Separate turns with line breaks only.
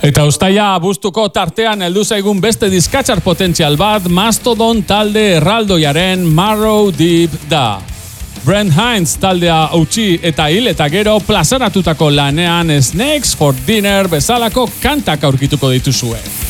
Eta uztaia abuztuko tartean heldu zaigun beste diskatxar potentzial bat Mastodon talde erraldoiaren Marrow Deep da. Brent Hinds taldea utzi eta hil eta gero plazaratutako lanean Snakes for Dinner bezalako kantak aurkituko dituzue.